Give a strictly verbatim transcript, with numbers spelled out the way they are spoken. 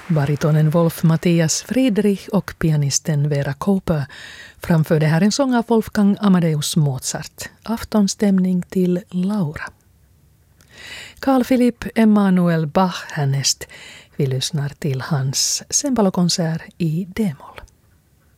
Baritonen Wolf Mattias Friedrich och pianisten Vera Cooper framförde här en sång av Wolfgang Amadeus Mozart, Aftonstämning till Laura. Carl Philipp Emanuel Bach härnäst. Vi lyssnar till hans cembalokonsert i D-moll.